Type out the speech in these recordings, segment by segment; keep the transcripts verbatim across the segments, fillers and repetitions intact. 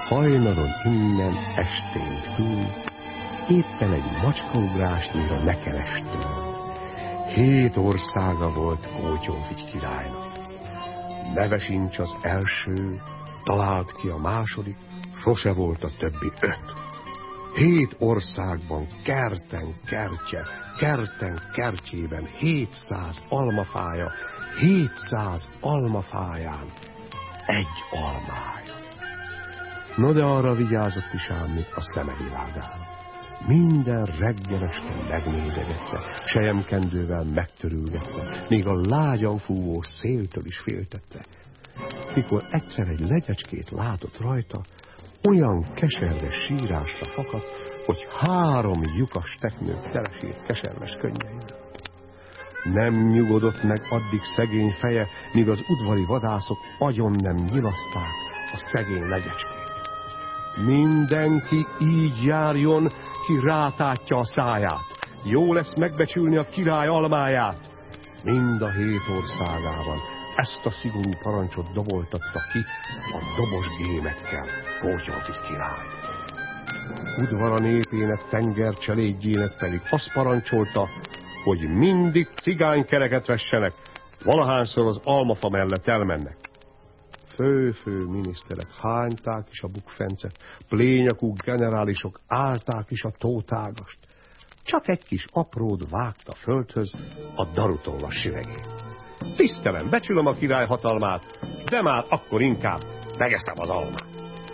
Hajnalon innen, estén túl, éppen egy macskaugrásnyira ne kerestünk. Hét országa volt Kótyolfigy királynak. Neve sincs az első, talált ki a második, sose volt a többi öt. Hét országban, kerten, kertje, kerten, kertjében hétszáz almafája, hétszáz almafáján egy almája. No de arra vigyázott is ám, mint a szeme világán. Minden reggel este megnézegette, selyemkendővel megtörülgette, még a lágyan fúvó széltől is féltette. Mikor egyszer egy legyecskét látott rajta, olyan keserves sírásra fakadt, hogy három lyukas teknő telesírt keserves könnyeivel. Nem nyugodott meg addig szegény feje, míg az udvari vadászok agyon nem nyilaszták a szegény legyecskét. Mindenki így járjon, ki rátátja a száját. Jó lesz megbecsülni a király almáját. Mind a hét országában ezt a szigorú parancsot doboltatta ki a dobos gémekkel Kótyolfigy király. Udvara népének, tengercselédjének pedig azt parancsolta, hogy mindig cigánykereket vessenek, valahányszor az almafa mellett elmennek. Fő-fő miniszterek hányták is a bukfencet, plényakú generálisok állták is a tótágast. Csak egy kis apród vágt a földhöz a darutollas sivegét. Tisztelem, becsülöm a király hatalmát, de már akkor inkább megeszem az almát.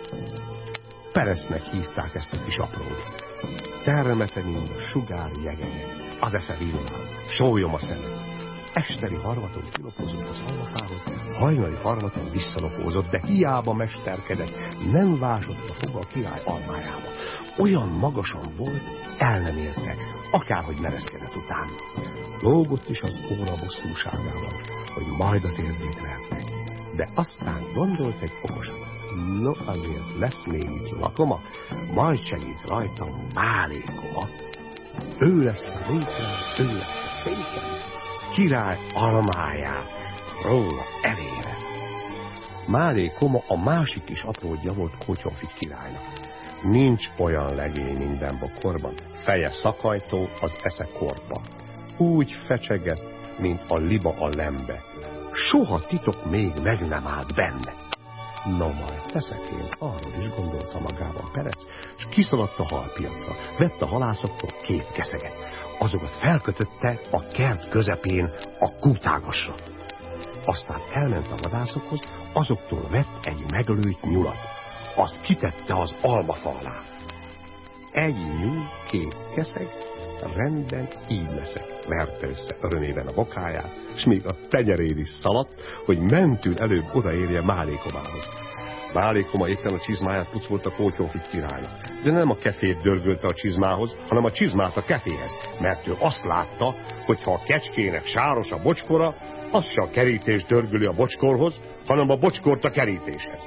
Perecnek hívták ezt a kis aprót. Termete, mint a sugár jegenye, az esze villám, sólyom a szeme. Esteri harmaton kilopózott az almafához, hajnali harmaton visszalopózott, de hiába mesterkedett, nem vásott a foga a király almájába. Olyan magasan volt, el nem érte, akárhogy mereszkedett utána. Lógott is az óra bosszúságával, hogy majd a térdét vertek. De aztán gondolt egy okosat. No, azért lesz még itt lakoma, majd segít rajtam Málékoma. Ő lesz a létre, ő lesz a széken, király almáját róla elére. Málékoma a másik kis apródja volt Kótyolfigy királynak. Nincs olyan legény minden bokorban, feje szakajtó, az esze korba. Úgy fecseget, mint a liba a lembe. Soha titok még meg nem állt benne. Na majd teszek én, arról is gondolta magában Perec, és kiszaladt a halpiacra, vett a halászoktól két keszeget. Azokat felkötötte a kert közepén a kútágasra. Aztán elment a vadászokhoz, azoktól vett egy meglőtt nyulat. Azt kitette az almafa alá. Egy nyúl, két keszeg, rendben így leszek, verte össze örömében a bokáját, és még a tenyerén is szaladt, hogy mentül előbb odaérje Málékomához. Málékoma éppen a csizmáját pucolta Kótyolfigy királynak, de nem a kefét dörgölte a csizmához, hanem a csizmát a keféhez, mert ő azt látta, hogy ha a kecskének sáros a bocskora, az se a kerítés dörgöli a bocskorhoz, hanem a bocskort a kerítéshez.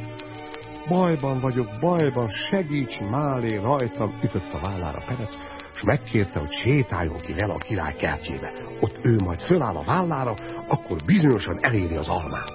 Bajban vagyok, bajban, segíts, Málé, rajtam, ütött a vállára Perec, és megkérte, hogy sétáljon ki vele a király kertjébe. Ott ő majd föláll a vállára, akkor bizonyosan eléri az almát.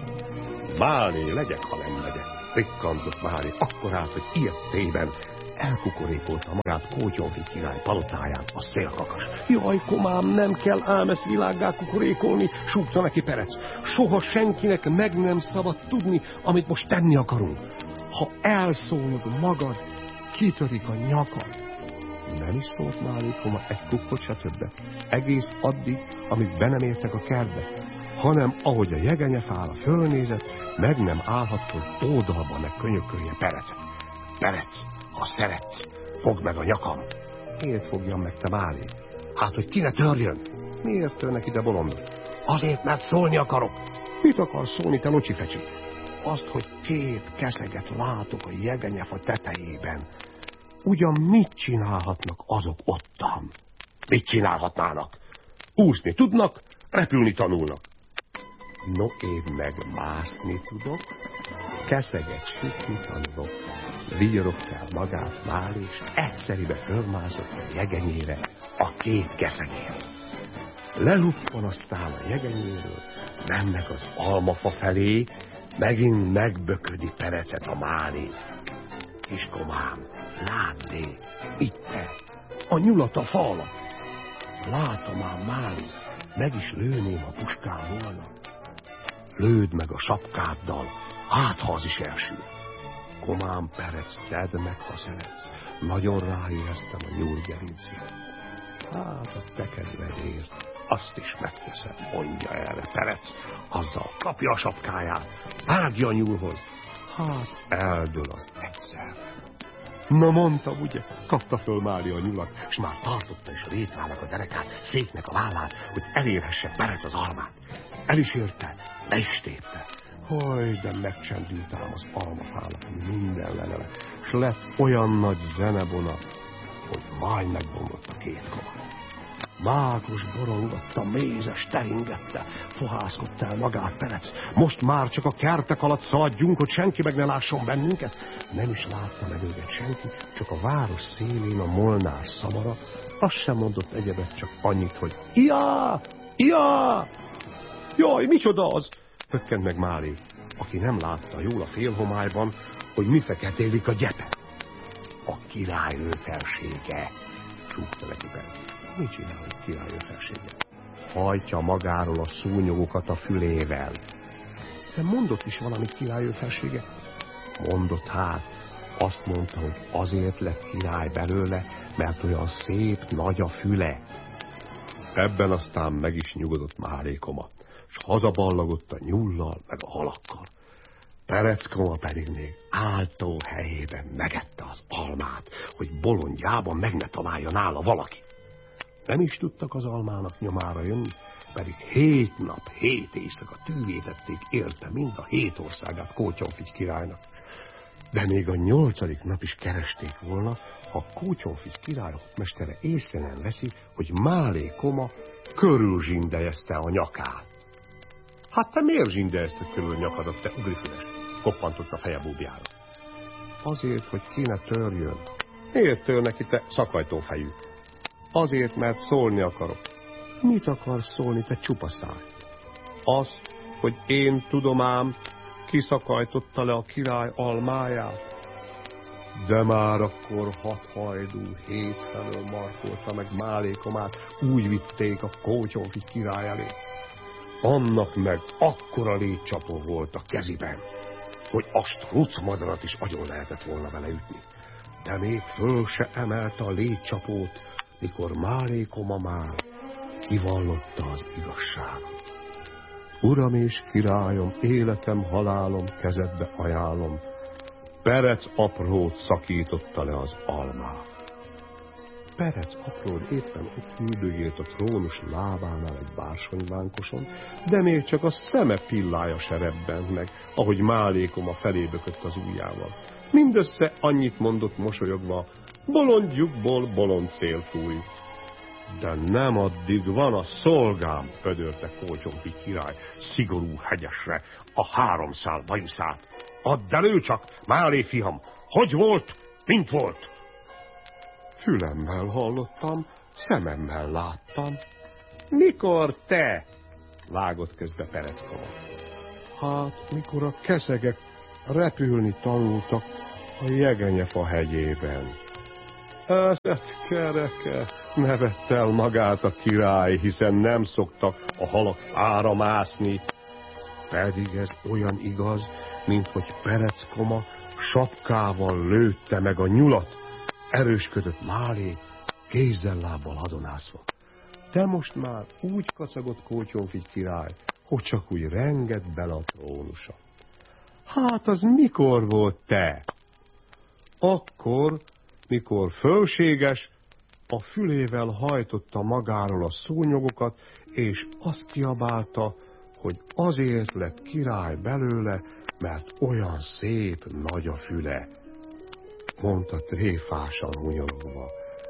Málé, legyek, ha nem megyek, rikkantott Málé, akkor át, hogy ilyettében elkukorékolta magát Kótyolfigy király palotáján a szélkakas. Jaj, komám, nem kell ám ezt világgá kukorékolni, súgta neki Perec. Soha senkinek meg nem szabad tudni, amit most tenni akarunk. Ha elszólod magad, kitörik a nyakad. Nem is szólt Málékoma egy kukkot se többet, egész addig, amíg be nem értek a kertbe, hanem ahogy a jegenyefára fölnézett, meg nem állhat, hogy oldalba meg könyökölje Perecet. Perec, ha szeretsz, fogd meg a nyakam. Miért fogjam meg, te Málé? Hát, hogy ki ne törjön? Miért törnek ide bolondot? Azért, mert szólni akarok. Mit akarsz szólni, te locsifecsi? Azt, hogy két keszeget látok a jegenyefa tetejében. Ugyan mit csinálhatnak azok ottan? Mit csinálhatnának? Úszni tudnak, repülni tanulnak. No, én meg mászni tudok, keszeget sütni tanulok. Vigyorogta el magát Málé, és egyszeribe fölmászott a jegenyére a két keszegért. Leluppan aztán a jegenyéről, mennek az almafa felé, megint megböködi Perecet a Málé. kiskomám, látné, itt te, a nyulat a fa alatt. Látom ám, Máli, meg is lőném, ha puskám volna. Lőd meg a sapkáddal, hát ha az is elsül. Komám Perec, tedd meg, ha szeretsz. Nagyon ráéreztem a nyúl gerincére. Hát a te kedvedért, azt is megteszem, mondja erre Perec. Azzal kapja a sapkáját, vágja a nyúlhoz. Hát eldől az egyszer. Na mondtam, ugye, kapta föl Mária a nyulat, és már tartotta is a létrának a derekát, széknek a vállát, hogy elérhesse Perec az almát. El is érte, le is tépte. Haj, de megcsendült ám az almafának minden lelele, s lett olyan nagy zenebona, hogy majd megbomlott a két koma. Mágos borongatta, mézes teringette, fohászkodta el magát Perec. Most már csak a kertek alatt szaladjunk, hogy senki meg ne lásson bennünket. Nem is látta meg őket senki, csak a város szélén a molnár szamara. Azt sem mondott egyebet, csak annyit, hogy iá, iá! Jaj, micsoda az? Hökkent meg Máli, aki nem látta jól a félhomályban, hogy mi feketélik a gyepe. A királynő felsége, súgta neki Perec. Mit csinál, hogy királynő felsége? Hajtja magáról a szúnyogokat a fülével. De mondott is valamit királynő felsége? Mondott hát, azt mondta, hogy azért lett király belőle, mert olyan szép nagy a füle. Ebben aztán meg is nyugodott Márékoma, s hazaballagott a nyullal meg a halakkal. Pereckoma pedig még áltó helyében megette az almát, hogy bolondjában meg ne találja nála valaki. Nem is tudtak az almának nyomára jönni, pedig hét nap, hét éjszaka tűvétették érte mind a hét országát Kótyonfigy királynak. De még a nyolcadik nap is keresték volna, ha Kótyonfigy király mestere észre nem veszi, hogy Málékoma körül zsindejezte a nyakát. Hát te miért zsindejezted körül a nyakadat, te ugrifüles? Koppantott a feje búbjára. Azért, hogy ki ne törjön. Miért tör neki, te szakajtófejű? Azért, mert szólni akarok. Mit akarsz szólni, te csupaszáj? Az, hogy én tudom ám, kiszakajtotta le a király almáját. De már akkor hat hajdú hét felől markolta meg Málékomát, úgy vitték a Kótyonfigy király elé. Annak meg akkora létcsapó volt a keziben, hogy a strucmadarat is agyon lehetett volna vele ütni. De még föl se emelte a létcsapót, mikor Málékoma már kivallotta az igazságot. Uram és királyom, életem, halálom, kezedbe ajánlom, Perec aprót szakította le az almát. Perec apród éppen ott üldögélt a trónus lábánál egy bársonyvánkoson, de még csak a szeme pillája se rebbent meg, ahogy Málékoma felé bökött az ujjával. Mindössze annyit mondott mosolyogva, bolondjukból bolond szél fúj. De nem addig van a szolgám, pödörte Kótyonfigy király szigorú hegyesre a háromszál bajuszát. Add elő csak, Málé fiam, hogy volt, mint volt? Fülemmel hallottam, szememmel láttam. Mikor te? Vágott közbe Pereckoma. Hát, mikor a keszegek repülni tanultak a Jegenyefa hegyében. Eset kereke, nevette el magát a király, hiszen nem szoktak a halak fára mászni. Pedig ez olyan igaz, mint hogy Pereckoma sapkával lőtte meg a nyulat, erősködött Málé, kézzel-lábbal hadonászva. De most már úgy kacagott Kótyonfigy király, hogy csak úgy rengett bele a trónusa. Hát az mikor volt te? Akkor, mikor fölséges, a fülével hajtotta magáról a szúnyogokat, és azt kiabálta, hogy azért lett király belőle, mert olyan szép nagy a füle. Mondta tréfásan hunyorogva.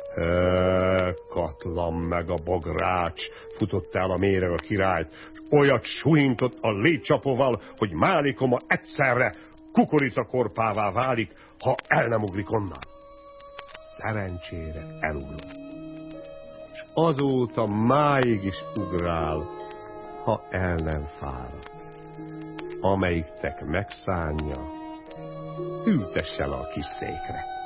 He, katlan meg a bogrács, futott el a méreg a királyt, s olyat suhintott a létcsapóval, hogy Málékoma egyszerre kukoricakorpává válik, ha el nem ugrik onnan. Szerencsére elugrott. És azóta máig is ugrál, ha el nem fárad. Amelyiktek megszánja, ültesse le a kis székre.